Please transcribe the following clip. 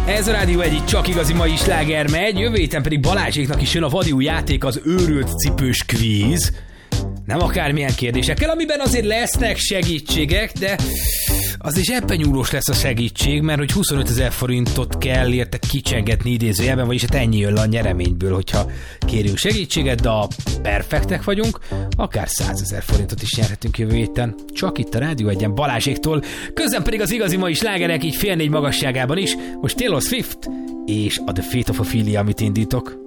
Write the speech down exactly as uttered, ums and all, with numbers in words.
Ez a Rádió egy csak igazi mai sláger megy, jövő héten pedig Balázséknak is jön a vadi új játék, az őrült cipős kvíz. Nem akármilyen kérdésekkel, amiben azért lesznek segítségek, de az is ebben nyúlós lesz a segítség, mert hogy huszonötezer forintot kell érte kicsengetni idézőjelben, vagyis hát ennyi jön le a nyereményből, hogyha kérünk segítséget, de a perfektek vagyunk, akár százezer forintot is nyerhetünk jövő héten. Csak itt a Rádió egyen Balázséktól, közben pedig az igazi mai slágerek így fél négy magasságában is. Most Taylor Swift és a The Fate of Ophelia, amit indítok.